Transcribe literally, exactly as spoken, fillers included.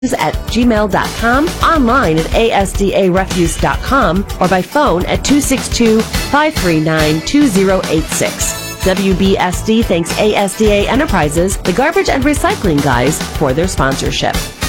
at gmail dot com, online at a s d a refuse dot com, or by phone at two six two, five three nine, two zero eight six. W B S D thanks A S D A Enterprises, the Garbage and Recycling Guys, for their sponsorship.